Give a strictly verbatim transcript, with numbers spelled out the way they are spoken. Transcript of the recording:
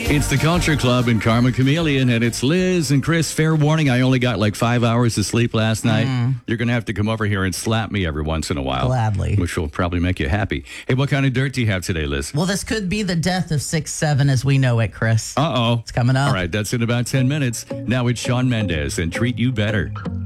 It's the Culture Club and Karma Chameleon, and it's Liz and Chris. Fair warning, I only got like five hours of sleep last night. Mm. You're going to have to come over here and slap me every once in a while. Gladly. Which will probably make you happy. Hey, what kind of dirt do you have today, Liz? Well, this could be the death of six seven as we know it, Chris. Uh-oh. It's coming up. All right, that's in about ten minutes. Now it's Shawn Mendes and Treat You Better.